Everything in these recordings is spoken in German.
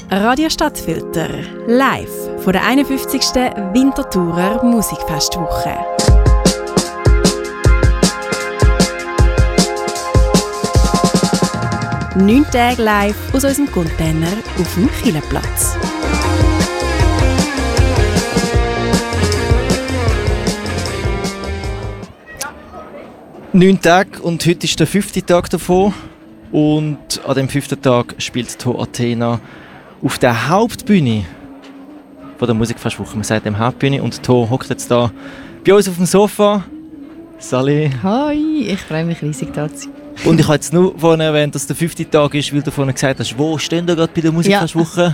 Radio Stadtfilter, live von der 51. Winterthurer Musikfestwoche. 9 Tage live aus unserem Container auf dem Kielerplatz. Neun Tage und heute ist der 5. Tag davon. Und an dem 5. Tag spielt TOH Athena auf der Hauptbühne von der Musikfestwoche. Man sagt dem Hauptbühne. Und TOH hockt jetzt da bei uns auf dem Sofa. Sali. Hi, ich freue mich riesig, da zu sein. Und ich habe jetzt nur vorhin erwähnt, dass der 5. Tag ist, weil du vorhin gesagt hast, wo stehen wir gerade bei der Musikfestwoche?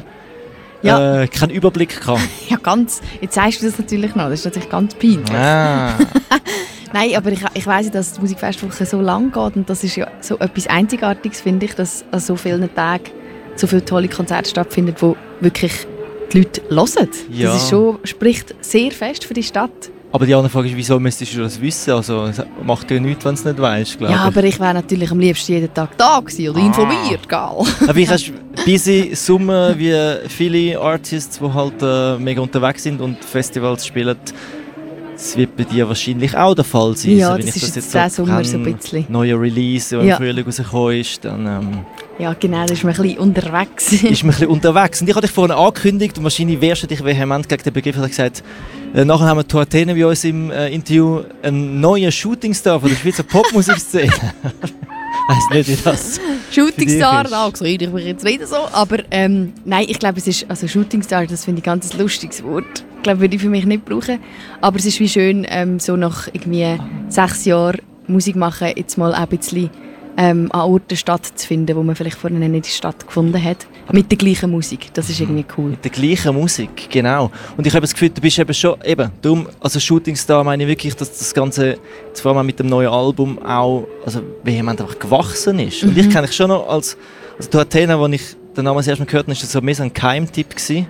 Ja. Keinen Überblick gehabt. Ja, ganz. Jetzt sagst du das natürlich noch. Das ist natürlich ganz peinlich. Ah. Nein, aber ich weiss, dass die Musikfestwoche so lang geht und das ist ja so etwas Einzigartiges, finde ich, dass an so vielen Tagen so viele tolle Konzerte stattfinden, wo wirklich die Leute hören. Ja. Das ist schon, spricht sehr fest für die Stadt. Aber die andere Frage ist, wieso müsstest du das wissen? Also, es macht ja nichts, wenn du es nicht weißt, glaube ich. Ja, aber ich wäre natürlich am liebsten jeden Tag da gewesen oder informiert, gell? Aber ich hast busy Sommer wie viele Artists, die halt mega unterwegs sind und Festivals spielen. Das wird bei dir wahrscheinlich auch der Fall sein. Ja, also, wenn das ich ist das jetzt der Sommer so ein bisschen. Neuer Release, der im Frühling rausgekommen ist, dann ja, genau, da ist man ein bisschen unterwegs. ist man ein bisschen unterwegs. Und ich habe dich vorhin angekündigt und wahrscheinlich wehrst du dich vehement gegen den Begriff. Ich habe gesagt, nachher haben wir TOH Athena bei uns im Interview, einen neuen Shootingstar von der Schweizer Popmusikszene. Ich weiss nicht, wie das Shootingstar, da sehe ich mich jetzt wieder so. Aber nein, ich glaube, es ist, also Shootingstar, das finde ich ein ganz lustiges Wort. Ich glaube, würde ich für mich nicht brauchen. Aber es ist wie schön, so nach irgendwie 6 Jahren Musik machen, jetzt mal auch ein bisschen an Orten stattzufinden, wo man vielleicht vorher nicht stattgefunden hat. Mit der gleichen Musik, das ist irgendwie cool. Mit der gleichen Musik, genau. Und ich habe das Gefühl, du bist eben schon, darum, also Shootingstar meine ich wirklich, dass das Ganze, vor allem mit dem neuen Album auch, also vehement einfach gewachsen ist. Und ich kenne dich schon noch als TOH Athena, als ich den Namen das erste Mal gehört habe, war das so mehr so ein Keimtipp gewesen.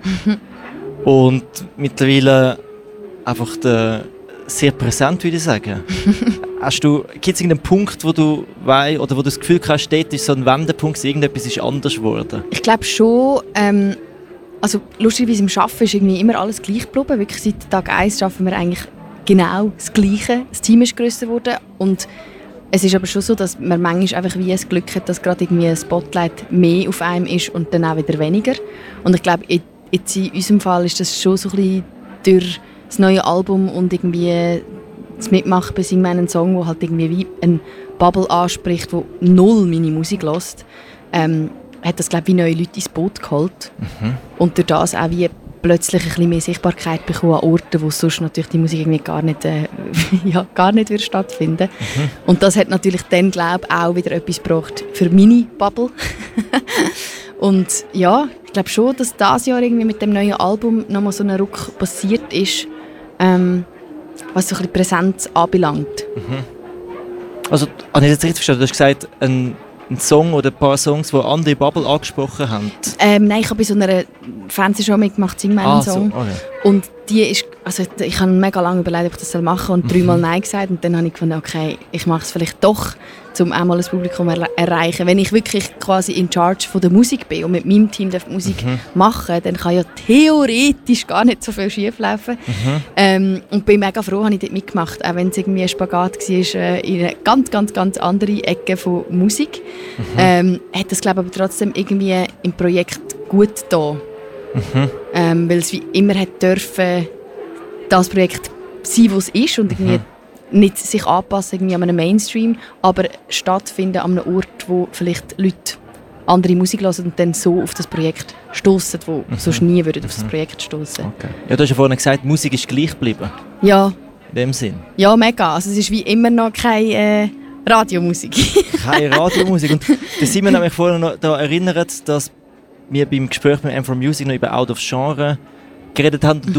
Und mittlerweile einfach sehr präsent, würde ich sagen. Gibt es irgendeinen Punkt, wo du weißt, oder wo du das Gefühl hast, dort ist so ein Wendepunkt, irgendetwas ist anders geworden? Ich glaube schon, also lustigerweise im Arbeiten ist irgendwie immer alles gleich geblieben. Wirklich seit Tag 1 arbeiten wir eigentlich genau das Gleiche. Das Team ist grösser geworden und es ist aber schon so, dass man manchmal einfach wie das Glück hat, dass gerade irgendwie ein Spotlight mehr auf einem ist und dann auch wieder weniger. Und ich glaube, jetzt in unserem Fall ist das schon so ein bisschen durch das neue Album und irgendwie das Mitmachen bei «Sing meinen Song», wo halt irgendwie wie ein Bubble anspricht, wo null meine Musik hört, hat das, glaube ich, wie neue Leute ins Boot geholt. Und durch das auch wie plötzlich ein bisschen mehr Sichtbarkeit bekommen an Orten, wo sonst natürlich die Musik irgendwie gar nicht wird stattfinden. Und das hat natürlich dann, glaube ich, auch wieder etwas gebracht für meine Bubble. Und ja, ich glaube schon, dass dieses Jahr irgendwie mit dem neuen Album nochmal so ein Ruck passiert ist, was so ein bisschen Präsenz anbelangt. Also, habe ich das richtig verstanden? Du hast gesagt, ein Song oder ein paar Songs, die andere Bubble angesprochen haben? Nein, ich habe bei so einer Fernsehshow mitgemacht, «Sing meinen Song». So, okay. Und die ist, also ich habe mega lange überlegt, ob ich das machen soll und 3-mal Nein gesagt. Und dann habe ich gefunden, okay, ich mache es vielleicht doch, um auch mal das Publikum erreichen. Wenn ich wirklich quasi in charge von der Musik bin und mit meinem Team die Musik machen, dann kann ja theoretisch gar nicht so viel schief laufen. Und bin mega froh, habe ich dort mitgemacht, auch wenn es irgendwie ein Spagat war in eine ganz, ganz, ganz andere Ecke von Musik. Hat das, glaube ich, aber trotzdem irgendwie im Projekt gut getan. Weil es wie immer hat dürfen, das Projekt sein, was es ist und irgendwie nicht sich anpassen irgendwie an einem Mainstream, aber stattfinden an einem Ort, wo vielleicht Leute andere Musik hören und dann so auf das Projekt stoßen, wo sonst nie würden auf das Projekt stoßen. Okay. Ja, du hast ja vorhin gesagt, Musik ist gleich geblieben. Ja. In dem Sinn. Ja, mega. Also es ist wie immer noch keine Radiomusik. Keine Radiomusik. Und da sind wir nämlich vorhin noch daran erinnert, dass wir beim Gespräch mit M4Music noch über Out of Genre geredet haben.